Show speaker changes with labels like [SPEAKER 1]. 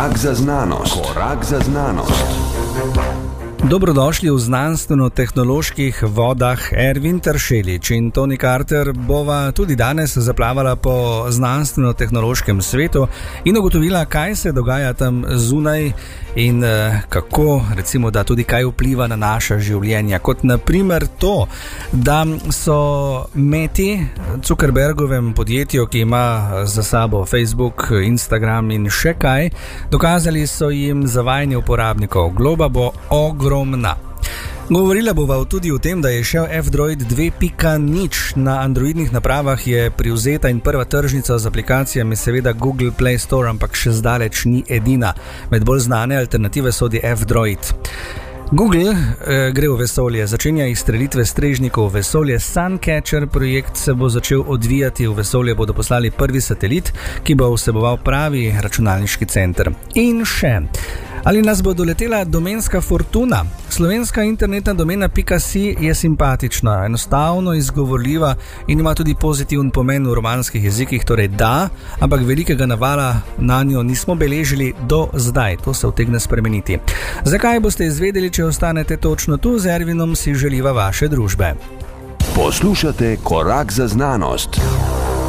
[SPEAKER 1] Korak za znanost. Korak za znanost.
[SPEAKER 2] Dobrodošli v znanstveno-tehnoloških vodah. Ervin Teršelič in Toni Carter bova tudi danes zaplavala po znanstveno-tehnološkem svetu in ugotovila, kaj se dogaja tam zunaj in kako, recimo, da tudi kaj vpliva na naša življenja. Kot naprimer to, da so Meti, Zuckerbergovem podjetju, ki ima za sabo Facebook, Instagram in še kaj, dokazali so jim zavajanje uporabnikov. Globa bo ogromna. Govorila bova tudi o tem, da je šel F-Droid 2.0 na androidnih napravah, je privzeta in prva tržnica z aplikacijami seveda Google Play Store, ampak še zdaleč ni edina. Med bolj znane alternative sodi F-Droid. Google gre v vesolje, začenja izstrelitve strežnikov v vesolje. Suncatcher projekt se bo začel odvijati, v vesolje bodo poslali prvi satelit, ki bo vseboval pravi računalniški center. In še, ali nas bo doletela domenska fortuna? Slovenska internetna domena .si je simpatična, enostavno izgovorljiva in ima tudi pozitiven pomen v romanskih jezikih, torej da, ampak velikega navala na njo nismo beležili do zdaj, to se utegne spremeniti. Zakaj, boste izvedeli, če ostanete točno tu. Z Ervinom si želiva vaše družbe.
[SPEAKER 1] Poslušate Korak za znanost.